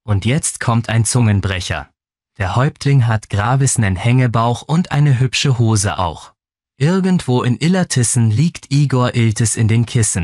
Und jetzt kommt ein Zungenbrecher. Der Häuptling hat Gravis nen Hängebauch und eine hübsche Hose auch. Irgendwo in Illertissen liegt Igor Iltis in den Kissen.